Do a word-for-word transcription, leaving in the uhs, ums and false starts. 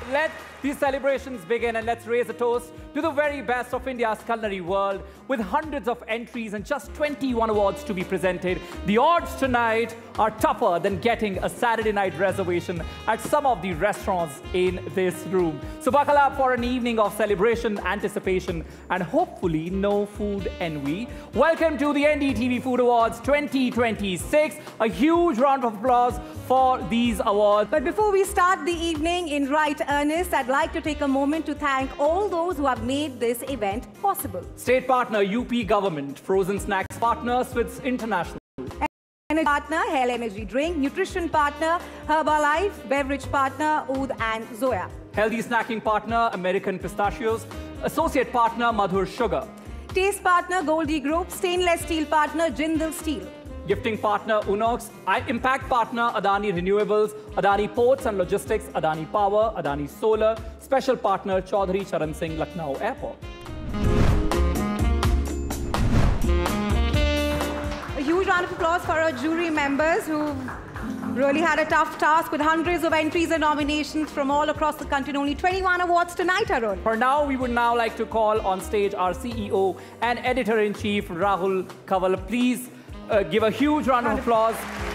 let these celebrations begin and let's raise a toast to the very best of India's culinary world. With hundreds of entries and just twenty-one awards to be presented, the odds tonight are tougher than getting a Saturday night reservation at some of the restaurants in this room. So buckle up for an evening of celebration, anticipation, and hopefully no food envy. Welcome to the N D T V Food Awards twenty twenty-six. A huge round of applause for these awards. But before we start the evening in right earnest, I'd like to take a moment to thank all those who have made this event possible. State partner U P Government, frozen snacks partner Swits International. Energy partner Hell Energy Drink, nutrition partner Herbalife, beverage partner Oud and Zoya. Healthy snacking partner American Pistachios, associate partner Madhur Sugar. Taste partner Goldie Group, stainless steel partner Jindal Steel. Gifting partner Unox, impact partner Adani Renewables, Adani Ports and Logistics, Adani Power, Adani Solar, special partner Chaudhary Charan Singh Lucknow Airport. A huge round of applause for our jury members who really had a tough task with hundreds of entries and nominations from all across the country and only twenty-one awards tonight, Arun. For now, we would now like to call on stage our C E O and Editor-in-Chief, Rahul Kanwal. Please uh, give a huge round of applause